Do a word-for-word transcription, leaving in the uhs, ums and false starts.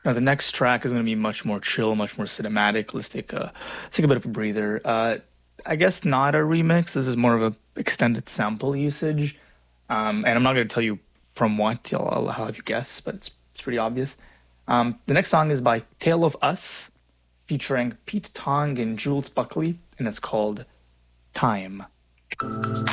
Now the next track is going to be much more chill, much more cinematic. Let's take a let's take a bit of a breather. Uh, I guess not a remix. This is more of a extended sample usage, um, and I'm not going to tell you from what. I'll, I'll have you guess, but it's it's pretty obvious. Um, the next song is by Tale of Us, featuring Pete Tong and Jules Buckley, and it's called Time.